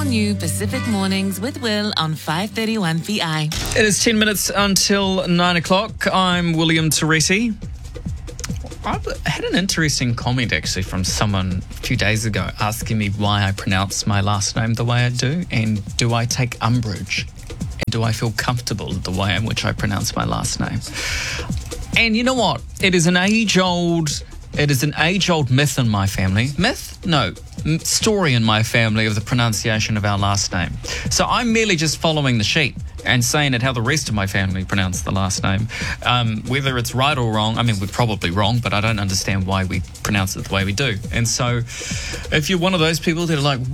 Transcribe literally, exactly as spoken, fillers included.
new Pacific Mornings with Will on five thirty-one P I. It is ten minutes until nine o'clock. I'm William Teresi. I had an interesting comment actually from someone a few days ago asking me why I pronounce my last name the way I do, and do I take umbrage, and do I feel comfortable with the way in which I pronounce my last name. And you know what? It is an age-old, it is an age-old myth in my family. Myth? No. M- story in my family of the pronunciation of our last name. So I'm merely just following the sheep and saying it how the rest of my family pronounce the last name. Um, whether it's right or wrong, I mean, we're probably wrong, but I don't understand why we pronounce it the way we do. And so if you're one of those people that are like,